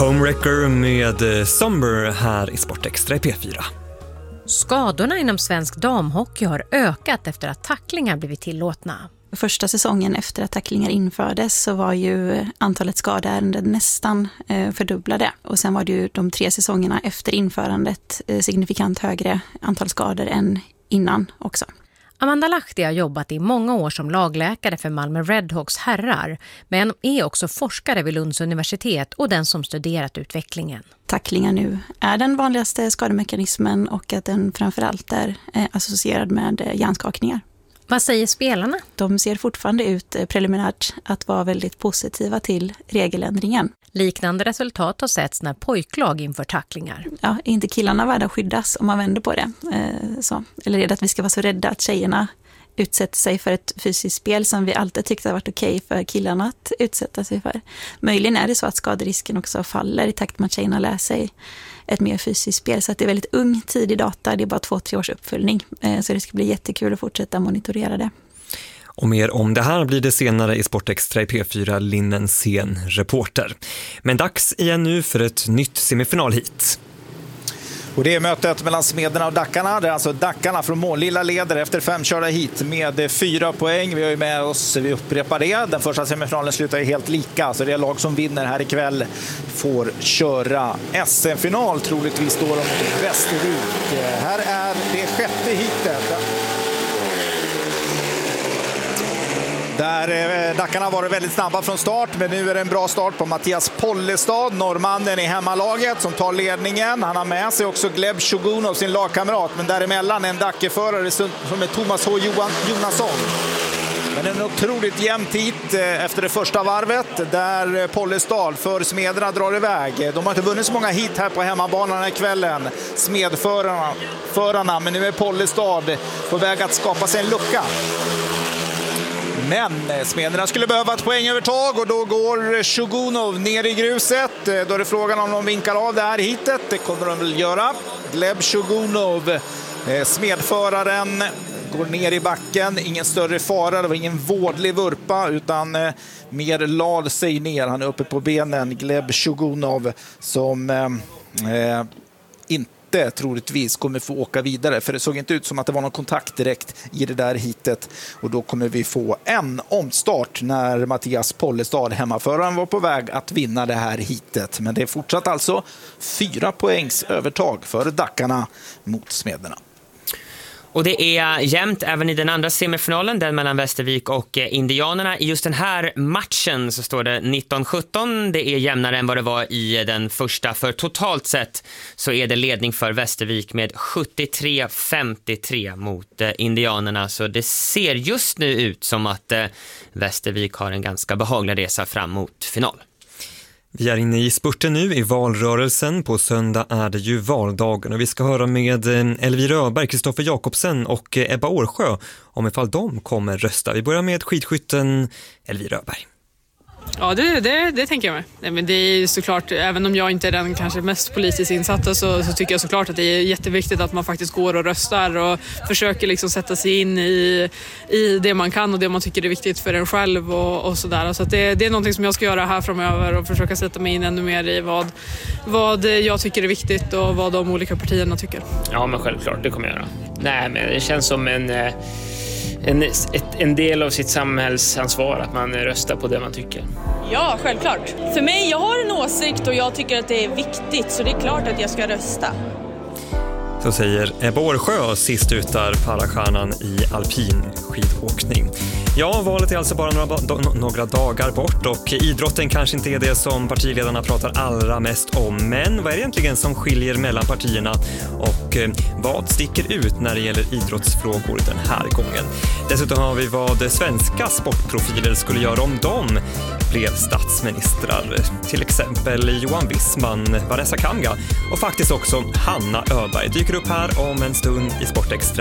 Homewrecker med Somber här i Sportextra i P4. Skadorna inom svensk damhockey har ökat efter att tacklingar blivit tillåtna. Första säsongen efter att tacklingar infördes så var ju antalet skadeärenden nästan fördubblade. Och sen var det ju de 3 säsongerna efter införandet signifikant högre antal skador än innan också. Amanda Lahti har jobbat i många år som lagläkare för Malmö Redhawks herrar, men är också forskare vid Lunds universitet och den som studerat utvecklingen. Tacklingar nu är den vanligaste skademekanismen och att den framförallt är associerad med hjärnskakningar. Vad säger spelarna? De ser fortfarande ut preliminärt att vara väldigt positiva till regeländringen. Liknande resultat har setts när pojklag inför tacklingar. Ja, är inte killarna värda att skyddas om man vänder på det? Eller är det att vi ska vara så rädda att tjejerna utsätter sig för ett fysiskt spel som vi alltid tyckte har varit okej för killarna att utsätta sig för? Möjligen är det så att skaderisken också faller i takt med att tjejerna lär sig ett mer fysiskt spel. Så att det är väldigt ung tidig data, det är bara 2-3 års uppföljning. Så det ska bli jättekul att fortsätta monitorera det. Och mer om det här blir det senare i Sportextra i P4, Linnen Sen reporter. Men dags igen nu för ett nytt semifinalhit. Och det är mötet mellan Smederna och Dackarna. Det är alltså Dackarna från Målilla leder efter 5 körda hit med 4 poäng. Vi har ju med oss, vi upprepar det. Den första semifinalen slutar ju helt lika. Så det är lag som vinner här ikväll får köra SM-final troligtvis då mot Västervik. Här är det 6:e hitet. Där Dackarna var väldigt snabba från start, men nu är det en bra start på Mattias Pollestad, norrmannen i hemmalaget som tar ledningen. Han har med sig också Gleb Shogunov, sin lagkamrat, men däremellan en Dackeförare som är Thomas H. Jonasson. Men en otroligt jämnt hit efter det första varvet där Pollestad för Smederna drar iväg. De har inte vunnit så många hit här på hemmabanan den här kvällen, Smedförarna, men nu är Pollestad på väg att skapa sig en lucka. Men Smederna skulle behöva ett poängövertag och då går Shogunov ner i gruset. Då är det frågan om de vinkar av det här hitet. Det kommer de väl göra. Gleb Shogunov, smedföraren, går ner i backen. Ingen större fara, det var ingen vårdlig vurpa utan mer lad sig ner. Han är uppe på benen, Gleb Shogunov, som inte troligtvis kommer få åka vidare, för det såg inte ut som att det var någon kontakt direkt i det där hitet, och då kommer vi få en omstart när Mattias Pollestad, hemmaföraren, var på väg att vinna det här hitet. Men det är fortsatt alltså 4 poängs övertag för Dackarna mot Smederna. Och det är jämnt även i den andra semifinalen, den mellan Västervik och Indianerna. I just den här matchen så står det 19-17. Det är jämnare än vad det var i den första. För totalt sett så är det ledning för Västervik med 73-53 mot Indianerna. Så det ser just nu ut som att Västervik har en ganska behaglig resa fram mot final. Vi är inne i spurten nu i valrörelsen. På söndag är det ju valdagen och vi ska höra med Elvira Öberg, Kristoffer Jakobsen och Ebba Årsjö om ifall de kommer rösta. Vi börjar med skidskytten Elvira Öberg. Ja, det tänker jag med. Nej, men det är såklart, även om jag inte är den kanske mest politiskt insatta så tycker jag såklart att det är jätteviktigt att man faktiskt går och röstar och försöker liksom sätta sig in i det man kan och det man tycker är viktigt för en själv och sådär. Så att det är någonting som jag ska göra här framöver och försöka sätta mig in ännu mer i vad jag tycker är viktigt och vad de olika partierna tycker. Ja, men självklart, det kommer jag göra. Nej, men det känns som en del av sitt samhällsansvar att man röstar på det man tycker. Ja, självklart. För mig, jag har en åsikt och jag tycker att det är viktigt, så det är klart att jag ska rösta. Så säger Ebba Årsjö, sist ut där parastjärnan i alpin skidåkning. Ja, valet är alltså bara några dagar bort och idrotten kanske inte är det som partiledarna pratar allra mest om. Men vad är det egentligen som skiljer mellan partierna och vad sticker ut när det gäller idrottsfrågor den här gången? Dessutom har vi vad svenska sportprofiler skulle göra om de blev statsministrar. Till exempel Johan Wissman, Vanessa Kamga och faktiskt också Hanna Öberg dyker upp här om en stund i Sportextra.